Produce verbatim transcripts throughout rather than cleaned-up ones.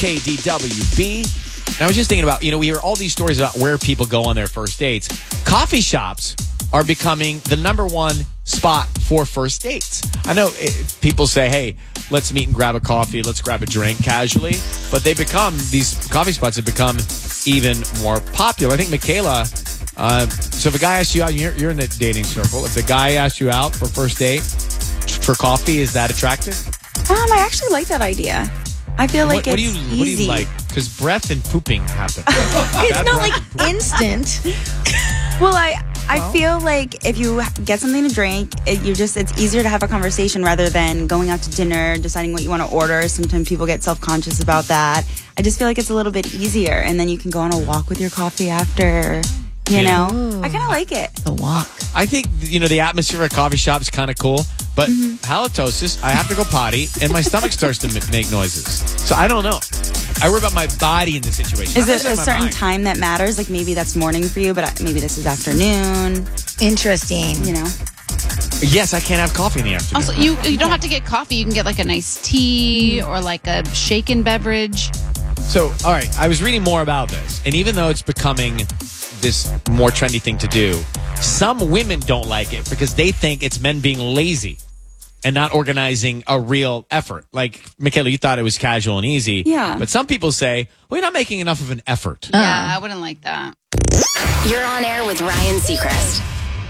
K D W B. And I was just thinking about, you know, we hear all these stories about where people go on their first dates. Coffee shops are becoming the number one spot for first dates. I know it, people say, hey, let's meet and grab a coffee, let's grab a drink casually. But they become, these coffee spots have become even more popular. I think, Michaela, uh, so if a guy asks you out, you're, you're in the dating circle. If the guy asks you out for first date for coffee, is that attractive? Um, I actually like that idea. I feel like what, what it's do you, easy. What do you like? Because breath and pooping happen. It's not like instant. Well, I I well. feel like if you get something to drink, it, you just it's easier to have a conversation rather than going out to dinner, deciding what you want to order. Sometimes people get self-conscious about that. I just feel like it's a little bit easier, and then you can go on a walk with your coffee after. You yeah. know, Ooh. I kind of like it. The walk. I think, you know, the atmosphere of a coffee shop is kind of cool, but mm-hmm. halitosis, I have to go potty, and my stomach starts to m- make noises. So I don't know. I worry about my body in this situation. Is it a certain mind. time that matters? Like maybe that's morning for you, but maybe this is afternoon. Interesting. You know? Yes, I can't have coffee in the afternoon. Also, you you don't have to get coffee. You can get like a nice tea mm. or like a shaken beverage. So, all right, I was reading more about this, and even though it's becoming this more trendy thing to do, some women don't like it because they think it's men being lazy and not organizing a real effort. Like, Michaela, you thought it was casual and easy. Yeah. But some people say, well, you're not making enough of an effort. Yeah, I wouldn't like that. You're on air with Ryan Seacrest.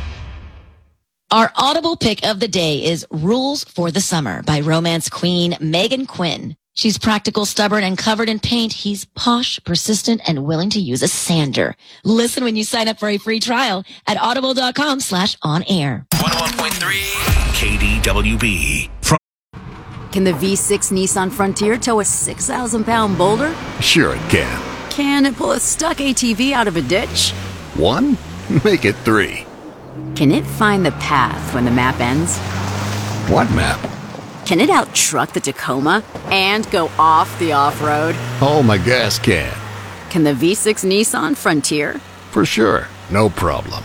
Our Audible pick of the day is Rules for the Summer by romance queen Megan Quinn. She's practical, stubborn, and covered in paint. He's posh, persistent, and willing to use a sander. Listen when you sign up for a free trial at audible.com slash on air. one oh one point three K D W B. From- Can the V six Nissan Frontier tow a six thousand pound boulder? Sure it can. Can it pull a stuck A T V out of a ditch? One? Make it three. Can it find the path when the map ends? What map? Can it out-truck the Tacoma and go off the off-road? Oh, my gas can. Can the V six Nissan Frontier? For sure. No problem.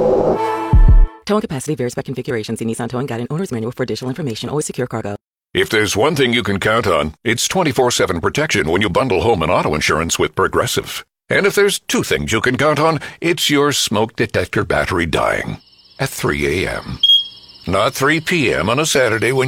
Towing capacity varies by configuration. See Nissan Towing Guide and Owner's Manual for additional information. Always secure cargo. If there's one thing you can count on, it's twenty-four seven protection when you bundle home and auto insurance with Progressive. And if there's two things you can count on, it's your smoke detector battery dying at three a.m. Not three p.m. on a Saturday when